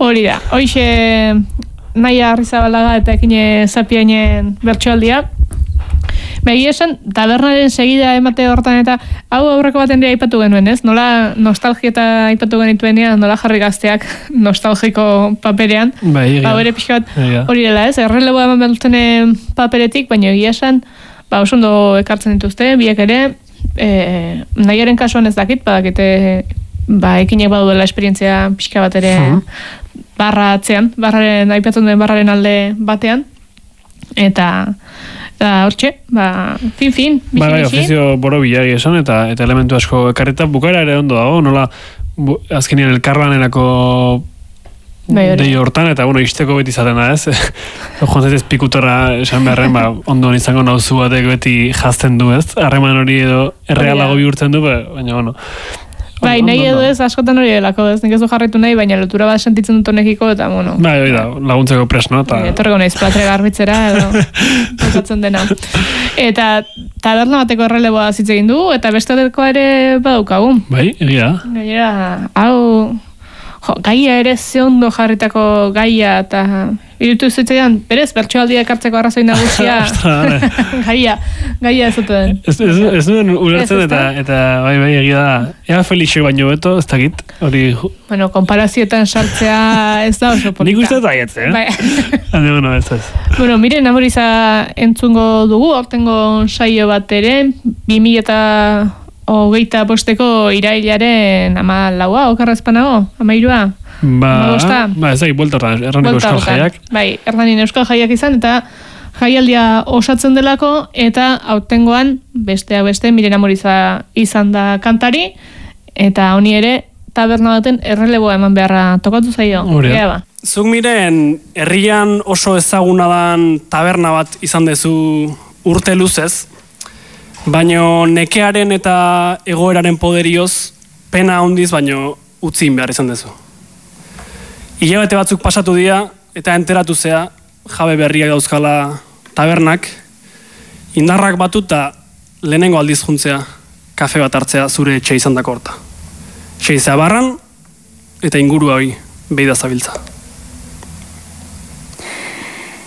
Hori da, hoxe Naia Arrizabalaga eta Ekine Zapiainen bertsoaldia. Egia esan, tabernaren segida emate hortan eta hau aurreko baten dira aipatu genuen, ez? Nola nostalgia eta aipatu genituenean, nola jarri gazteak nostalgiko paperean. Bere pixka bat hori dela, ez? Erreleboa eman behar paperetik, baina egia esan, oso ondo ekartzen dituzte, biek ere, Naiaren kasuan ez dakit, badakite, Ekinek baduela esperientzia pixka bat ere barra atzean, aipatzen duen barraren alde batean, eta hortxe, fin. Ofizio boro bilari esan, eta elementu asko ekarreta bukara ere ondo dago, nola azkenean elkarlanerako dei hortan, eta izteko beti izaten da, ez? Joan zaitez pikutorra esan beharren, ondo izango nauzu batek beti jazten du, ez? Harreman hori edo errealago bihurtzen du, baina, nahi edo ez, askotan hori delako, ez nik ez du jarritu nahi, baina lotura bat sentitzen dut honekiko, eta, hori da, laguntzeko presno, eta... Etorreko nahiz platre garbitzera, edo, pasatzen dena. Eta taberna bateko erreleboa zitze egin du, eta bestetekoa ere badaukagu. Egia. Gaia ere ze ondo jarritako gaia, eta irutu zitzaidan, berez, bertsoaldia ekartzeko arrazoi nagusia, gaia ez zuten. Ez duen ulertzen eta egia da, ea Felixo baino beto, ez dakit, hori... Konparazietan sartzea ez da oso polita. Nik uste da aietz, ez. Miren Amoriza entzungo dugu, hortengo saio bat ere, 2025 irailaren 14 okarrazpanago, 13. Ez da, bueltartan, Erraniko Euskal Jaiak. Erranin Euskal Jaiak izan, eta jaialdia osatzen delako, eta aurtengoan beste Miren Amoriza izan da kantari, eta honi ere taberna baten erreleboa eman beharra tokatu zaio. Zuk Miren, herrian oso ezaguna dan taberna bat izan dezu urte luzez, baino nekearen eta egoeraren poderioz pena handiz baino utzin behar izan dezu. Hilabete batzuk pasatu dira eta enteratu zea jabe berriak dauzkala tabernak, indarrak batuta lehenengo aldiz juntzea kafe bat hartzea zure etxe izan dako horta. Etxe barran eta inguru hori beida zabiltza.